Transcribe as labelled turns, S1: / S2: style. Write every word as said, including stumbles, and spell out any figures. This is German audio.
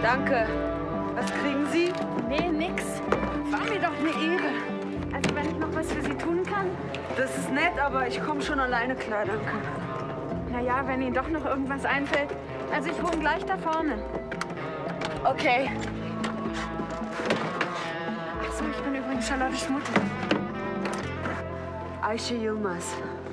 S1: Danke. Was kriegen Sie?
S2: Nee, nix. War mir doch eine Ehre. Also wenn ich noch was für Sie tun kann?
S1: Das ist nett, aber ich komme schon alleine klar, danke.
S2: Naja, wenn Ihnen doch noch irgendwas einfällt. Also ich wohne gleich da vorne.
S1: Okay.
S2: Ach so, ich bin übrigens Charlottes Mutter.
S1: Ayşe Yılmaz.